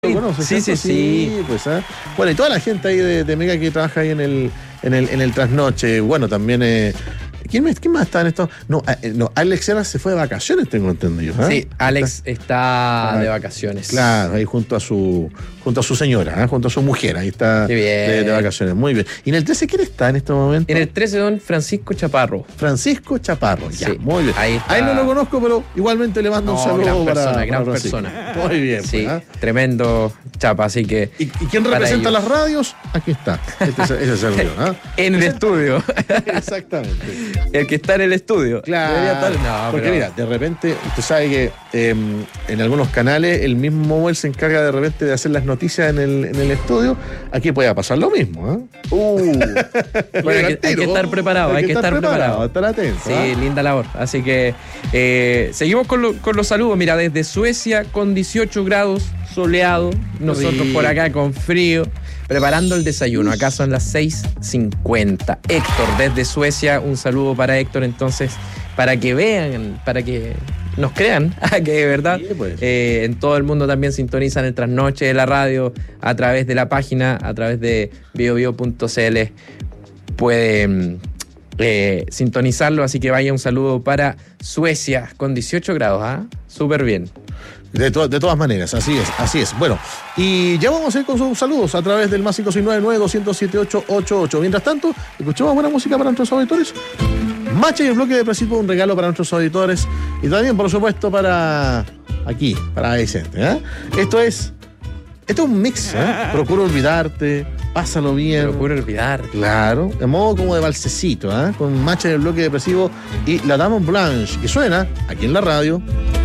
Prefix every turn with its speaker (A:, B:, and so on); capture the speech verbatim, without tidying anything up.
A: ¿Lo conoces?
B: Sí, sí, sí, sí.
A: Pues, ¿eh? Bueno, y toda la gente ahí de, de Mega que trabaja ahí en el, en el, en el trasnoche. Bueno, también. Eh, ¿quién, me, ¿Quién más está en esto? No, eh, no, Alex Serra se fue de vacaciones, tengo entendido. ¿eh?
B: Sí, Alex está, está de vacaciones.
A: Claro, ahí junto a su junto a su señora, ¿eh? junto a su mujer. Ahí está
B: Qué bien.
A: De, de vacaciones. Muy bien. ¿Y en el trece quién está en este momento?
B: En el trece, don Francisco Chaparro.
A: Francisco Chaparro, ya,
B: Sí,
A: muy bien.
B: ahí está.
A: A él no lo conozco, pero igualmente le mando
B: No,
A: un saludo
B: gran
A: para,
B: persona,
A: para
B: gran
A: Francisco.
B: persona.
A: Muy bien.
B: Sí,
A: pues, ¿eh?
B: tremendo chapa, así que.
A: ¿Y, y quién
B: para
A: representa
B: ellos.
A: las radios? Aquí está. Este es, ese es el mío. ¿eh?
B: En el estudio.
A: Exactamente.
B: El que está en el estudio.
A: Claro.
B: Debería estar- No,
A: porque
B: pero-
A: mira, de repente, usted sabe que eh, en algunos canales el mismo Moel se encarga de repente de hacer las noticias en el, en el estudio. Aquí puede pasar lo mismo. ¿eh?
B: Uh. Bueno, hay que, hay que estar preparado, hay que estar preparado.
A: Estar atento.
B: Sí,
A: ¿eh?
B: linda labor. Así que eh, seguimos con, lo- con los saludos. Mira, desde Suecia con dieciocho grados, soleado. Nosotros
A: Sí.
B: por acá con frío, preparando el desayuno. Acá son las seis cincuenta. Héctor, desde Suecia, un saludo para Héctor. Entonces, para que vean, para que nos crean que de verdad
A: Sí, pues.
B: eh, en todo el mundo también sintonizan el trasnoche de la radio a través de la página, a través de biobio punto cl. Pueden eh, sintonizarlo, así que vaya un saludo para Suecia con dieciocho grados, ¿ah? Súper bien.
A: De, to- de todas maneras, así es, así es. Bueno, y ya vamos a ir con sus saludos a través del más cinco seis nueve nueve, dos cero siete, ocho ocho ocho. Mientras tanto, escuchemos buena música para nuestros auditores. Macha y el bloque de Precipo, un regalo para nuestros auditores. Y también, por supuesto, para aquí, para Vicente. ¿eh? Esto es. Esto es un mix, ¿eh? Procura olvidarte, pásalo bien.
B: Procura olvidar.
A: Claro, en modo como de balsecito, ¿eh? Con Macha y el bloque depresivo y la Dame Blanche, que suena aquí en la radio.